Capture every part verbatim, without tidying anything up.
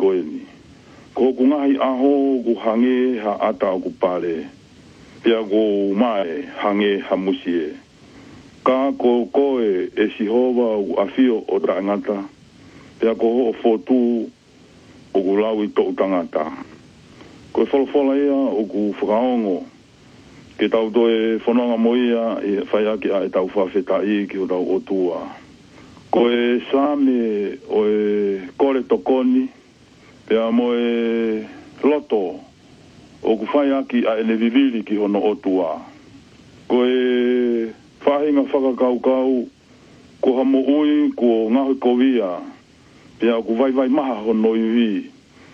koe ni. Ko ku ngahi aho ku hange ha ata ku pare. Pia ko mai hange ha musie. Ka ko koe e sihova u afio o tangata. Pia ko ho fotu o ku lawi to tangata. Ko folofola ia o ku whakaongo. Ke tau toe whanonga moia e whaiaki a e tau whawhetai ki o tau o tua. Ko e same o e kore tokoni, pea mo e loto o ku whaiaki a e le vivili ki hono o tua. Ko e whahinga whakakaukau, ko hamo ui, ko ngahui kovia, pea ku vai vai maha hono iwi.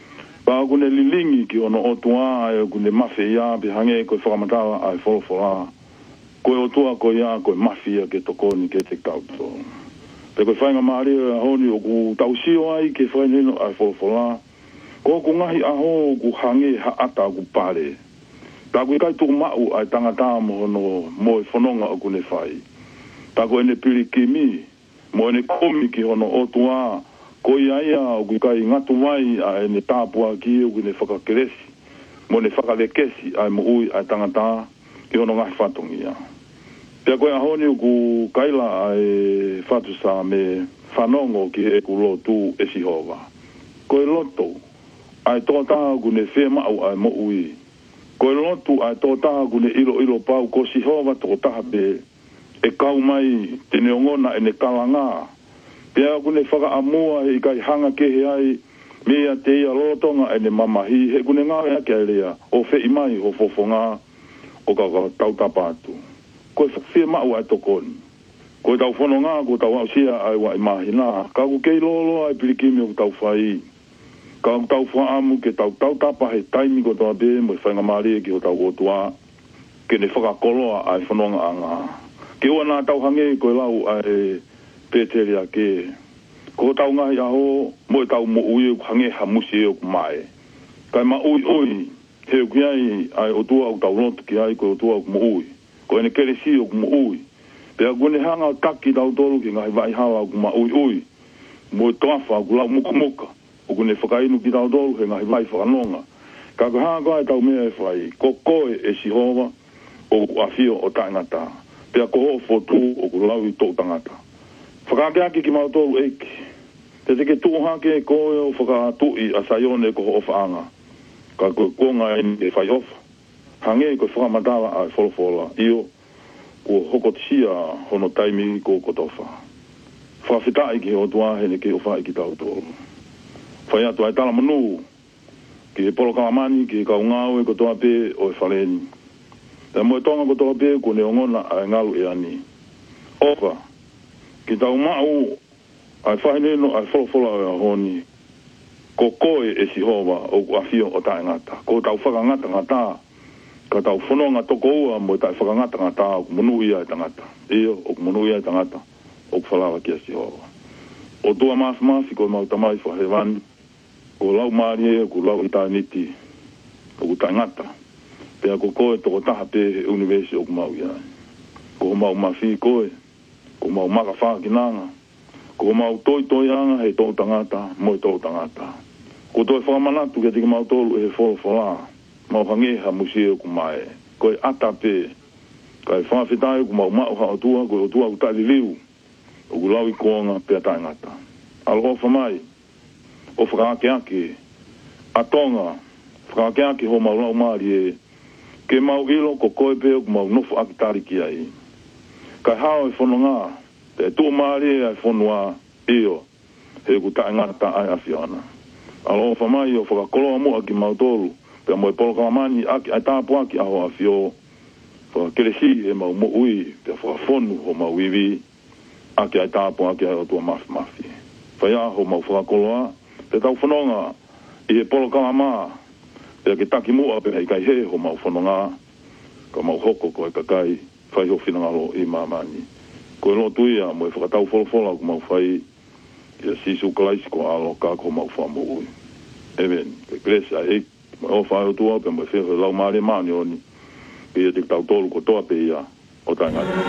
Pa kune lilingi ki ono o tua e kune mafia ia pe hange ko whakamatawa ai wholofora. Ko e o tua ko ia ko e mafia ke tokoni ke te kauto. Pe ko whainga maari a honi o ku tausio ai ke whainino ai wholofora. Ko ku ngahi aho ku hange ha ata ku pare. Ta ku kai tuku mau ai tangata mo hono mo e whanonga o kune whai. Ta ko ene piri kimi mo ene komi ki hono o tua. Ko ia ia o kai ngatu mai a ene tāpua ki o kune whakakeresi. Mo ne whakalekesi ai mo ui ai tangata ki hono ngahi whatongi ia. Pea koe ahoni o ku kaila ai whatu sa me whanongo ki e ku lotu e sihova. Koe loto ai tōtaha kune whemau ai mo ui. Koe lotu ai tōtaha kune ilo ilo pau ko sihova tōtaha pe e kau mai te neongona e ne kalanga. Pea kune whaka amua he kai hanga kehe ai mea te ia lotonga e ne mamahi he kune ngā ea kia rea o whei mai o fofonga o ka tau tapatu. Koe whakawhia mau ai tokoni. Koe tau whono ngā ko tau ausia ai wa i mahi nā. Ka ku kei lolo ai pirikimi o tau whai. Ka ku tau whaamu ke tau tau tapa he taimi ko toa be mo i whainga maari ki o tau otua. Ke ne whakakoloa ai whanonga a ngā. Ke ua nā tau hange koe lau ai Peteria ke ko tau ngahi aho mo tau mo ui hange ha musi o mai kai ma ui ui he kiai ai o tua o tau lotu ki ai ko o tua o mo ui ko ene kere si o mo ui pe agone hanga taki tau tolu ki ngahi vai hala o ma ui ui mo toafa ku lau muka muka o kune whakainu ki tau tolu he ngahi vai whakanonga ka ko hanga koe tau mea e whai ko koe e si hova o afio o tangata pe a ko ho fotu o ku lau i tō tangata whakakeaki ki mautolu eiki. Te teke tuuhake koe o whakatui a saione ko ho whaanga. Ka koe konga e whai ofa. Hange koe whakamatawa a wholofola. Io, ko hokotisia hono taimi ko kotofa. Whawhitai ki ho tuahene ke o whai ki tau tolu. Whai atu ai tala manu. Ki he polo kalamani ki he kaungau e kotoa pe o e whaleni. Te moe tonga kotoa pe ko ne ongona a ngalu e ani. Ofa. Ki tau mau ai whahineno ai wholawhola o honi. Ko koe e si hova o afio o tae ngata. Ko tau whakangata ngata. Ka tau whanonga toko ua mo tae whakangata ngata o munu ia e tangata. Io o munu ia e tangata o whalawa ki a si hova. O tua maasi maasi ko mau tamai whahewani. Ko lau maari e ko lau ita niti o tae ngata. Pea ko koe toko taha pe he universi o mau ia. Ko mau mafi koe. Ko mau maka wha ki nanga. Ko mau toi toi anga he tō tangata, moi tō tangata. Ko toi whakamanatu ke tiki mau tōlu e wholo whola. Mau hangeha museo ku mai. Ko e ata pe. Ka e whawhitai ku mau mau ha o tua, ko e o tua ku tali liu. O ku lau i koanga pe a tangata. Alo o whamai. O whakakeake. A tonga. Whakakeake ho mau lau maari e. Ke mau ilo ko koe pe o ku mau nofu akitari ki ai. Kai hao e whono ngā, te tō maari e whonua io, he ku tae ngata ai awhiana. Alo o whamai o whakakoloa mua ki mautolu, pia mo e polokamani aki ai tāpu aki aho awhio, whakakeresi e mau mo ui, pia whakafonu ho mau iwi, aki ai tāpu aki ai o tua mafi mafi. Whaia ho mau whakakoloa, te tau whanonga, i he polokamama, pia ke taki mua pia i kai he ho mau whanonga, ka mau hoko ko e kakai, whai ho whinangalo i mamani. Ko e lotu ia, mo e whakatau wholofola ko mau whai ia sisu kalaisi ko alo ka ko mau whamu ui. Ewen, ke kresa e, mo e whai o tua, pe mo e wheho lau maare mani oni, pe e te tau tolu ko toa pe ia, o taingata.